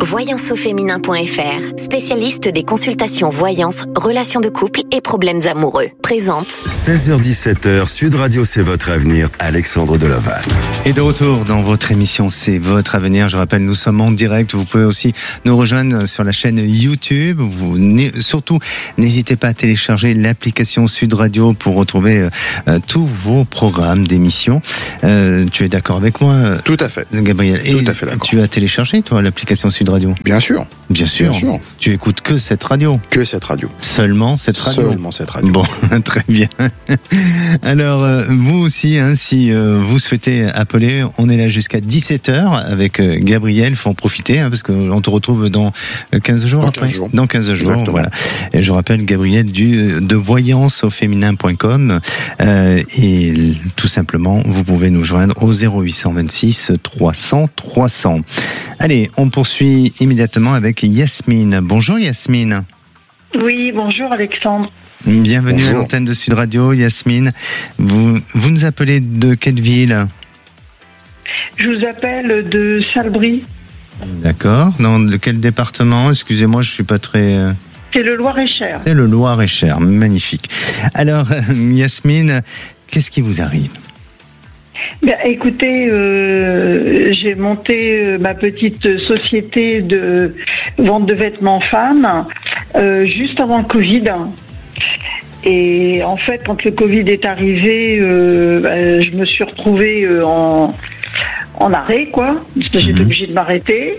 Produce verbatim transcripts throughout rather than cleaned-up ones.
voyance au féminin point f r, spécialiste des consultations voyance, relations de couple et problèmes amoureux. Présente. seize heures dix-sept heures, Sud Radio, c'est votre avenir. Alexandre Deloval. Et de retour dans votre émission, c'est votre avenir. Je rappelle, nous sommes en direct. Vous pouvez aussi nous rejoindre sur la chaîne YouTube. Vous, surtout, n'hésitez pas à télécharger l'application Sud Radio pour retrouver euh, tous vos programmes d'émissions. Euh, tu es d'accord avec moi, Tout à fait. Gabriel? Et Tout à fait d'accord. Tu as téléchargé, toi, l'application Sud Radio? Bien sûr. Bien sûr. Bien sûr. Tu écoutes que cette radio? Que cette radio. Seulement cette radio? Seulement cette radio. Bon, très bien. Alors, euh, vous aussi, hein, si euh, vous souhaitez appeler, on est là jusqu'à dix-sept heures avec euh, Gabriel. Il faut en profiter, hein, parce qu'on te retrouve dans quinze jours dans après. quinze jours. Dans quinze jours, Exactement. voilà. Et je rappelle, Gabriel, du, de voyance au féminin point com. Euh, et tout simplement, vous pouvez nous joindre au zéro huit cent vingt-six trois cents trois cents. Allez, on poursuit immédiatement avec Yasmine. Bonjour Yasmine. Oui, bonjour Alexandre. Bienvenue Bonjour. à l'antenne de Sud Radio, Yasmine. Vous, vous nous appelez de quelle ville? Je vous appelle de Salbris. D'accord. Dans de quel département? Excusez-moi, je suis pas très... euh, C'est le Loir-et-Cher. C'est le Loir-et-Cher. Magnifique. Alors, Yasmine, qu'est-ce qui vous arrive? Ben, écoutez, euh, j'ai monté euh, ma petite société de vente de vêtements femmes euh, juste avant le Covid. Et en fait, quand le Covid est arrivé, euh, ben, je me suis retrouvée euh, en, en arrêt, quoi. Parce que j'étais Mhm. obligée de m'arrêter.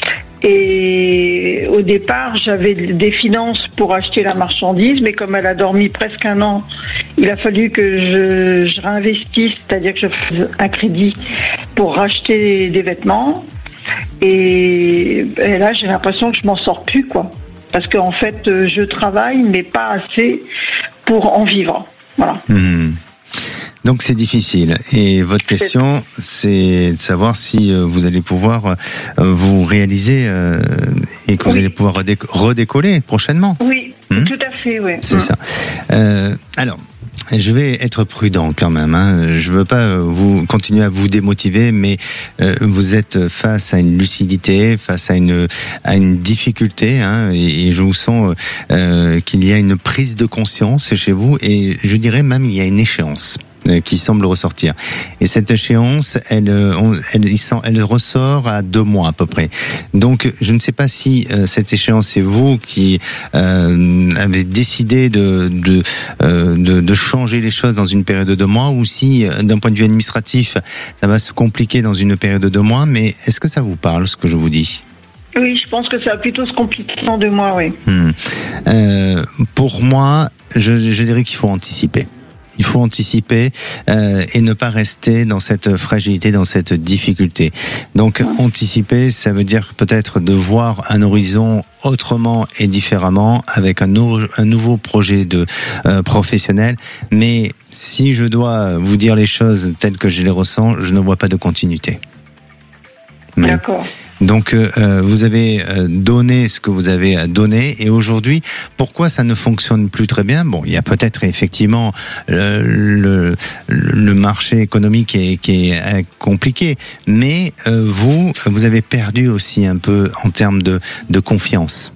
Et au départ, j'avais des finances pour acheter la marchandise, mais comme elle a dormi presque un an, il a fallu que je, je réinvestisse, c'est-à-dire que je fasse un crédit pour racheter des vêtements. Et, et là, j'ai l'impression que je m'en sors plus, quoi. Parce qu'en fait, je travaille, mais pas assez pour en vivre. Voilà. Hmm. Donc c'est difficile. Et votre question, c'est de savoir si euh, vous allez pouvoir euh, vous réaliser euh, et que vous Oui. allez pouvoir redéc- redécoller prochainement. Oui, Hmm. tout à fait, oui. C'est ça. Euh, alors, je vais être prudent quand même. Hein. Je veux pas vous continuer à vous démotiver, mais euh, vous êtes face à une lucidité, face à une à une difficulté, hein, et, et je vous sens euh, qu'il y a une prise de conscience chez vous, et je dirais même il y a une échéance qui semble ressortir. Et cette échéance, elle, on, elle, il sent, elle ressort à deux mois à peu près. Donc, je ne sais pas si euh, cette échéance, c'est vous qui euh, avez décidé de de, euh, de de changer les choses dans une période de deux mois, ou si, euh, d'un point de vue administratif, ça va se compliquer dans une période de deux mois. Mais est-ce que ça vous parle, ce que je vous dis? Oui, je pense que ça va plutôt se compliquer dans deux mois, oui. Hmm. Euh, pour moi, je, je dirais qu'il faut anticiper. Il faut anticiper euh, et ne pas rester dans cette fragilité, dans cette difficulté. Donc, anticiper, ça veut dire peut-être de voir un horizon autrement et différemment, avec un, nou- un nouveau projet de euh, professionnel. Mais si je dois vous dire les choses telles que je les ressens, je ne vois pas de continuité. Mais- D'accord. Donc, euh, vous avez euh, donné ce que vous avez à donner, et aujourd'hui, pourquoi ça ne fonctionne plus très bien? Bon, il y a peut-être effectivement euh, le, le marché économique qui est, qui est euh, compliqué, mais euh, vous, vous avez perdu aussi un peu en termes de, de confiance.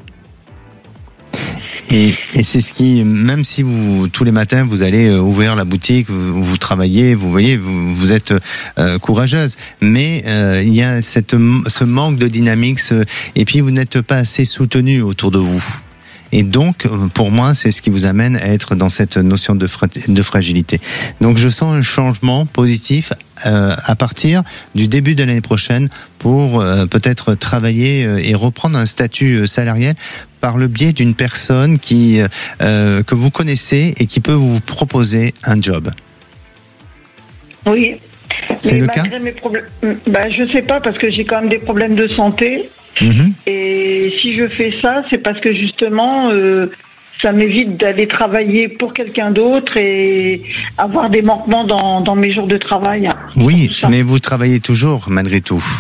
Et, et c'est ce qui, même si vous tous les matins vous allez euh, ouvrir la boutique, vous, vous travaillez, vous voyez, vous, vous êtes euh, courageuse, mais euh, il y a cette, ce manque de dynamique, ce, et puis vous n'êtes pas assez soutenu autour de vous. Et donc, pour moi, c'est ce qui vous amène à être dans cette notion de, fra- de fragilité. Donc, je sens un changement positif euh, à partir du début de l'année prochaine pour euh, peut-être travailler euh, et reprendre un statut euh, salarial par le biais d'une personne qui euh, que vous connaissez et qui peut vous proposer un job. Oui. C'est Mais le cas malgré mes problèmes, bah, je sais pas, parce que j'ai quand même des problèmes de santé. Mm-hmm. Et si je fais ça, c'est parce que justement, euh, ça m'évite d'aller travailler pour quelqu'un d'autre et avoir des manquements dans, dans mes jours de travail. Oui, Tout ça. mais vous travaillez toujours malgré tout.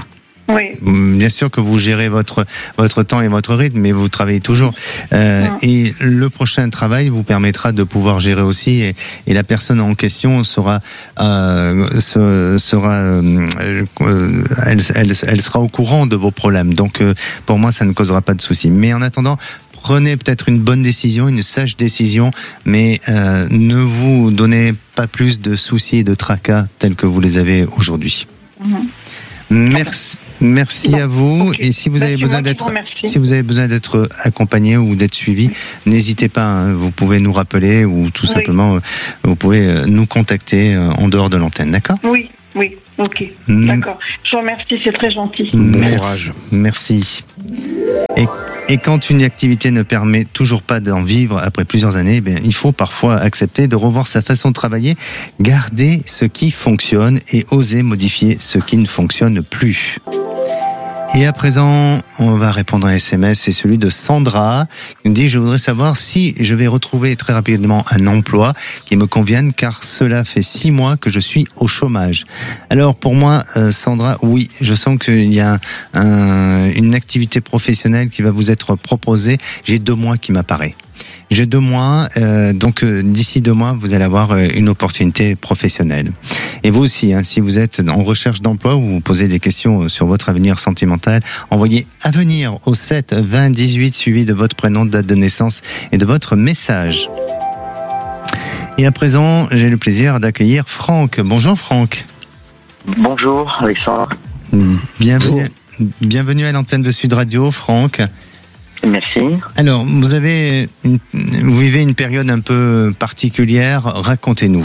Oui. Bien sûr que vous gérez votre votre temps et votre rythme, mais vous travaillez toujours. Euh, et le prochain travail vous permettra de pouvoir gérer aussi. Et, et la personne en question sera euh, sera euh, elle, elle elle sera au courant de vos problèmes. Donc euh, pour moi, ça ne causera pas de soucis. Mais en attendant, prenez peut-être une bonne décision, une sage décision, mais euh, ne vous donnez pas plus de soucis et de tracas tels que vous les avez aujourd'hui. Mmh. Merci, merci bon, à vous. Okay. Et si vous avez besoin d'être, si vous avez besoin d'être accompagné ou d'être suivi, n'hésitez pas. Hein, vous pouvez nous rappeler ou tout oui. simplement, vous pouvez nous contacter en dehors de l'antenne, d'accord ? Oui, oui, ok, mmh. d'accord. Je vous remercie, c'est très gentil. Bon courage. Merci. Et, et quand une activité ne permet toujours pas d'en vivre après plusieurs années, eh bien, il faut parfois accepter de revoir sa façon de travailler, garder ce qui fonctionne et oser modifier ce qui ne fonctionne plus. Et à présent, on va répondre à un S M S, c'est celui de Sandra, qui nous dit « Je voudrais savoir si je vais retrouver très rapidement un emploi qui me convienne, car cela fait six mois que je suis au chômage. » Alors pour moi, euh, Sandra, oui, je sens qu'il y a un, une activité professionnelle qui va vous être proposée. J'ai deux mois qui m'apparaît. J'ai deux mois, euh, donc euh, d'ici deux mois, vous allez avoir euh, une opportunité professionnelle. Et vous aussi, hein, si vous êtes en recherche d'emploi ou vous posez des questions sur votre avenir sentimental, envoyez avenir au sept vingt dix-huit suivi de votre prénom, date de naissance et de votre message. Et à présent, j'ai le plaisir d'accueillir Franck. Bonjour Franck. Bonjour Alexandre. Bienvenue, bienvenue à l'antenne de Sud Radio, Franck. Merci. Alors, vous avez, une, vous vivez une période un peu particulière. Racontez-nous.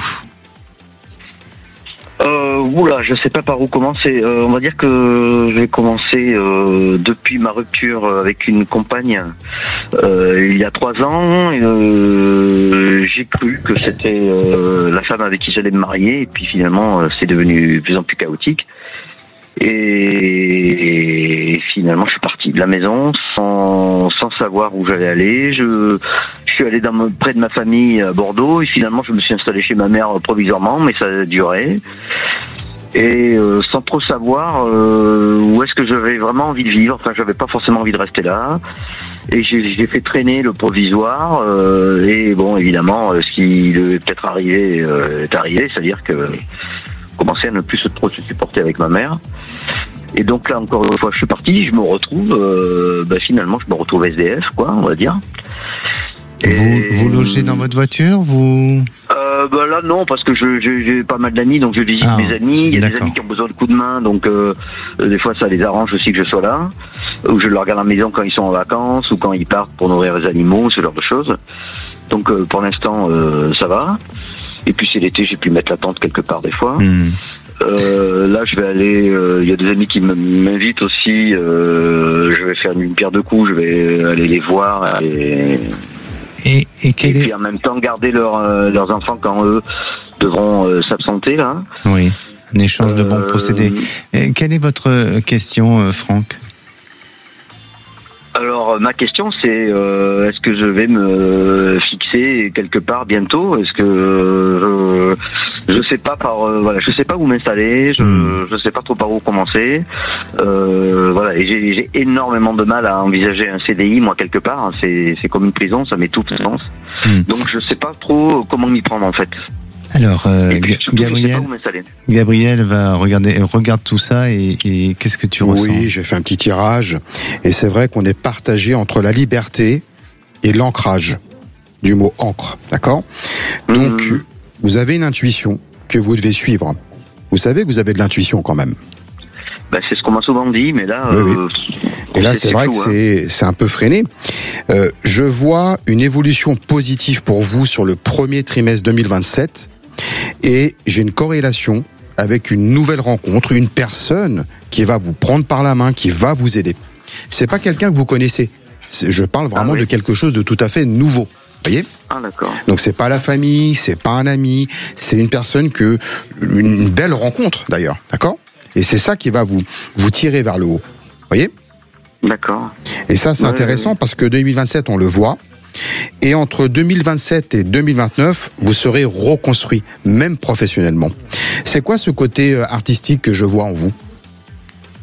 Euh, oula, je sais pas par où commencer. Euh, on va dire que j'ai commencé euh, depuis ma rupture avec une compagne euh, il y a trois ans. Euh, j'ai cru que c'était euh, la femme avec qui j'allais me marier, et puis finalement, euh, c'est devenu de plus en plus chaotique. Et finalement, je suis parti de la maison sans sans savoir où j'allais aller. Je, je suis allé dans, près de ma famille à Bordeaux, et finalement, je me suis installé chez ma mère provisoirement, mais ça a duré. Et euh, sans trop savoir euh, où est-ce que j'avais vraiment envie de vivre. Enfin, j'avais pas forcément envie de rester là. Et j'ai, j'ai fait traîner le provisoire. Euh, et bon, évidemment, ce qui devait peut-être arriver euh, est arrivé, c'est-à-dire que commencer à ne plus trop se supporter avec ma mère. Et donc là, encore une fois, je suis parti, je me retrouve, euh, bah, finalement, je me retrouve S D F, quoi, on va dire. Et vous, vous logez dans votre voiture, vous euh, bah là, non, parce que je, je, j'ai pas mal d'amis, donc je visite ah, mes amis. Il y a d'accord. des amis qui ont besoin de coups de main, donc euh, des fois, ça les arrange aussi que je sois là. Ou je leur regarde à la maison quand ils sont en vacances, ou quand ils partent pour nourrir les animaux, ce genre de choses. Donc euh, pour l'instant, euh, ça va. Et puis c'est l'été, j'ai pu mettre la tente quelque part des fois. Mmh. Euh, là, je vais aller. Il euh, y a des amis qui m'invitent aussi. Euh, je vais faire une pierre de coups. Je vais aller les voir. Et, et, et, quel et est... puis en même temps garder leur, euh, leurs enfants quand eux devront euh, s'absenter là. Oui, un échange de bons euh... procédés. Et quelle est votre question, Franck ? Alors ma question c'est euh, est-ce que je vais me fixer quelque part bientôt ? Est-ce que euh, je je sais pas par euh, voilà je sais pas où m'installer, je mmh. je sais pas trop par où commencer. Euh, voilà et j'ai, j'ai énormément de mal à envisager un C D I moi quelque part. C'est c'est comme une prison, ça m'étouffe je pense. Mmh. Donc je sais pas trop comment m'y prendre en fait. Alors, euh, puis, Gabriel, Gabriel va regarder, regarde tout ça et, et qu'est-ce que tu ressens ? Oui, j'ai fait un petit tirage et c'est vrai qu'on est partagé entre la liberté et l'ancrage du mot ancre, d'accord ? Donc, mmh. vous avez une intuition que vous devez suivre. Vous savez que vous avez de l'intuition quand même. Bah, c'est ce qu'on m'a souvent dit, mais là... Oui, euh, oui. Et là, c'est, c'est vrai tout, que hein. c'est, c'est un peu freiné. Euh, je vois une évolution positive pour vous sur le premier trimestre deux mille vingt-sept. Et j'ai une corrélation avec une nouvelle rencontre, une personne qui va vous prendre par la main, qui va vous aider. C'est pas quelqu'un que vous connaissez. C'est, je parle vraiment ah oui. de quelque chose de tout à fait nouveau. Vous voyez ? Ah d'accord. Donc c'est pas la famille, c'est pas un ami, c'est une personne que une belle rencontre d'ailleurs, d'accord ? Et c'est ça qui va vous vous tirer vers le haut. Vous voyez ? D'accord. Et ça c'est ouais, intéressant ouais. parce que deux mille vingt-sept on le voit. Et entre deux mille vingt-sept et deux mille vingt-neuf, vous serez reconstruit, même professionnellement. C'est quoi ce côté artistique que je vois en vous ?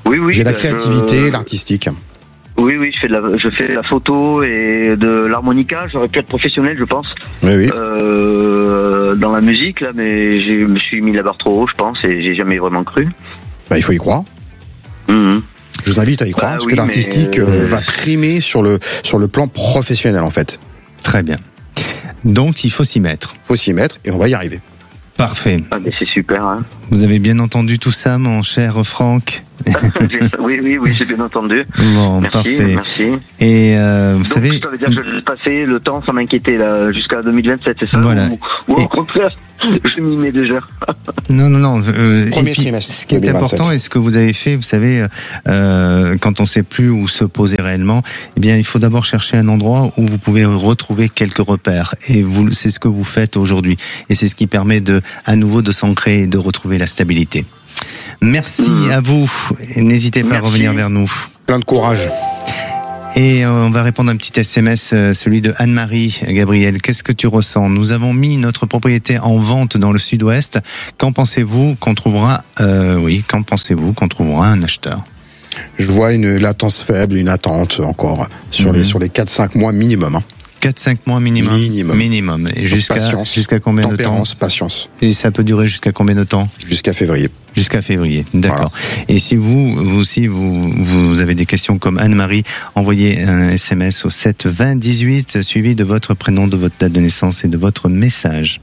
Oui, oui. J'ai la bah, créativité, je... l'artistique. Oui, oui, je fais de la, je fais de la photo et de l'harmonica. J'aurais pu être professionnel, je pense. Oui, oui. Euh, dans la musique, là, mais je me suis mis la barre trop haut, je pense, et j'ai jamais vraiment cru. Bah, il faut y croire. Mmh. Je vous invite à y croire, bah, parce oui, que l'artistique mais... euh, va primer sur le, sur le plan professionnel, en fait. Très bien. Donc, il faut s'y mettre. Il faut s'y mettre et on va y arriver. Parfait. Ah, mais c'est super, hein. Vous avez bien entendu tout ça, mon cher Franck? Oui, oui, oui, j'ai bien entendu. Bon, merci, parfait. Merci. Et euh, vous Donc, savez, ça veut dire que je laisse passer le temps sans m'inquiéter là jusqu'à deux mille vingt-sept, c'est ça? Voilà. Ou, ou Et... au contraire, je m'y mets déjà. Non, non, non. Euh, Premier et puis, trimestre ce qui est deux mille vingt-sept. important et ce que vous avez fait, vous savez, euh, quand on ne sait plus où se poser réellement, eh bien, il faut d'abord chercher un endroit où vous pouvez retrouver quelques repères. Et vous, c'est ce que vous faites aujourd'hui. Et c'est ce qui permet de, à nouveau, de s'ancrer et de retrouver la stabilité. Merci mmh. à vous. Et n'hésitez pas Merci. à revenir vers nous. Plein de courage. Et on va répondre à un petit S M S, celui de Anne-Marie. Gabriel, qu'est-ce que tu ressens? Nous avons mis notre propriété en vente dans le sud-ouest. Quand pensez-vous qu'on trouvera, euh, oui, quand pensez-vous qu'on trouvera un acheteur? Je vois une latence faible, une attente encore sur mmh. les sur les quatre cinq mois minimum. Hein. quatre cinq mois minimum. Minimum. Minimum. Et jusqu'à jusqu'à combien de temps? Patience. Et ça peut durer jusqu'à combien de temps? Jusqu'à février. Jusqu'à février, d'accord. Voilà. Et si vous, vous aussi, vous, vous avez des questions comme Anne-Marie, envoyez un S M S au sept vingt dix-huit, suivi de votre prénom, de votre date de naissance et de votre message.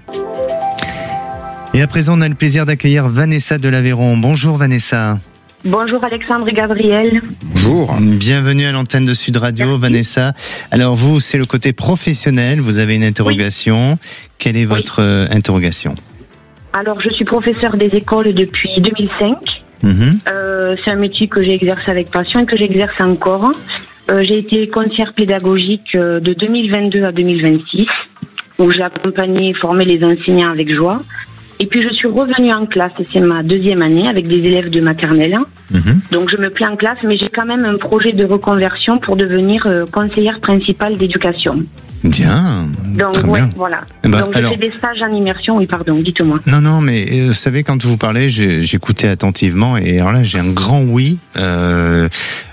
Et à présent, on a le plaisir d'accueillir Vanessa de l'Aveyron. Bonjour Vanessa. Bonjour Alexandre et Gabriel. Bonjour. Bienvenue à l'antenne de Sud Radio. Merci. Vanessa. Alors vous, c'est le côté professionnel, vous avez une interrogation. Oui. Quelle est votre oui. interrogation? Alors, je suis professeure des écoles depuis deux mille cinq. Mmh. Euh, c'est un métier que j'ai exercé avec passion et que j'exerce encore. Euh, j'ai été conseillère pédagogique de deux mille vingt-deux à deux mille vingt-six, où j'ai accompagné et formé les enseignants avec joie. Et puis, je suis revenue en classe, et c'est ma deuxième année, avec des élèves de maternelle. Mmh. Donc, je me plais en classe, mais j'ai quand même un projet de reconversion pour devenir euh, conseillère principale d'éducation. Bien. Donc, très ouais, bien. voilà. Ben, Donc, alors... je fais des stages en immersion. Oui, pardon, dites-moi. Non, non, mais euh, vous savez, quand vous parlez, j'ai, j'écoutais attentivement, et alors là, j'ai un grand oui. Euh,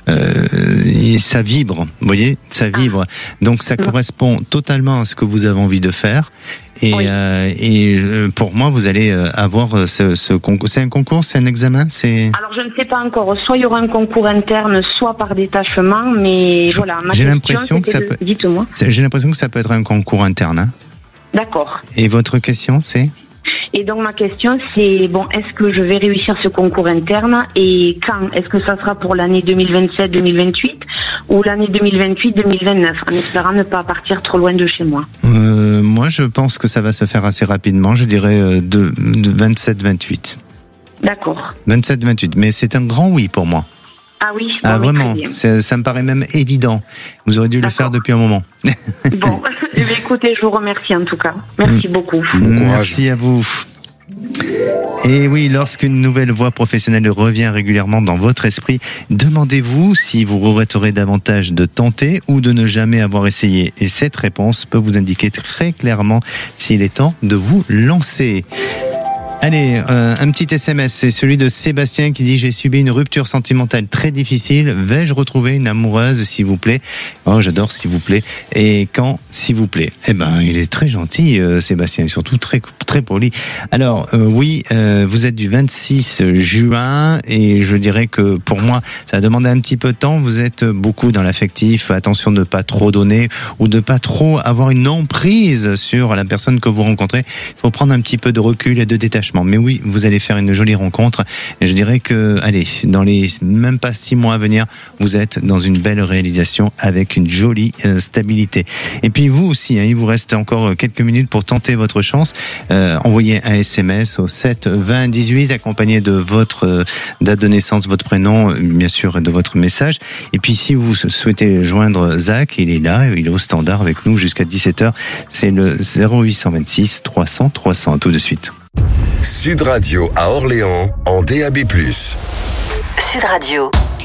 euh, ça vibre, vous voyez, ça vibre. Ah. Donc, ça mmh. correspond totalement à ce que vous avez envie de faire. Et, oui. euh, et pour moi, vous allez avoir ce, ce concours. C'est un concours, c'est un examen, c'est. Alors je ne sais pas encore. Soit il y aura un concours interne, soit par détachement. Mais je, voilà. Ma j'ai question, l'impression que ça de... peut. Dites-moi. J'ai l'impression que ça peut être un concours interne. Hein. D'accord. Et votre question, c'est? Et donc ma question c'est, bon, est-ce que je vais réussir ce concours interne et quand? Est-ce que ça sera pour l'année deux mille vingt-sept deux mille vingt-huit ou l'année deux mille vingt-huit deux mille vingt-neuf, en espérant ne pas partir trop loin de chez moi? euh, Moi je pense que ça va se faire assez rapidement, je dirais euh, de, de vingt-sept vingt-huit. D'accord. vingt-sept vingt-huit, mais c'est un grand oui pour moi. Ah oui, bon, ah vraiment, ça, ça me paraît même évident. Vous aurez dû D'accord. le faire depuis un moment. Bon, écoutez, je vous remercie en tout cas. Merci mmh. beaucoup. Bon Merci à vous. Et oui, lorsqu'une nouvelle voie professionnelle revient régulièrement dans votre esprit, demandez-vous si vous regretterez davantage de tenter ou de ne jamais avoir essayé. Et cette réponse peut vous indiquer très clairement s'il est temps de vous lancer. Allez, euh, un petit S M S, c'est celui de Sébastien qui dit « J'ai subi une rupture sentimentale très difficile. Vais-je retrouver une amoureuse, s'il vous plaît ?» Oh, j'adore, s'il vous plaît. Et quand, s'il vous plaît? Eh ben, il est très gentil, euh, Sébastien, et surtout très très poli. Alors, euh, oui, euh, vous êtes du vingt-six juin, et je dirais que pour moi, ça a demandé un petit peu de temps. Vous êtes beaucoup dans l'affectif. Attention de ne pas trop donner ou de pas trop avoir une emprise sur la personne que vous rencontrez. Il faut prendre un petit peu de recul et de détachement. Mais oui, vous allez faire une jolie rencontre. Et je dirais que, allez, dans les même pas six mois à venir, vous êtes dans une belle réalisation avec une jolie euh, stabilité. Et puis vous aussi, hein, il vous reste encore quelques minutes pour tenter votre chance. Euh, envoyez un S M S au sept vingt dix-huit accompagné de votre euh, date de naissance, votre prénom, bien sûr, et de votre message. Et puis si vous souhaitez joindre Zach, il est là, il est au standard avec nous jusqu'à dix-sept heures. C'est le zéro huit cent vingt-six trois cents trois cents. Tout de suite. Sud Radio à Orléans en D A B plus. Sud Radio.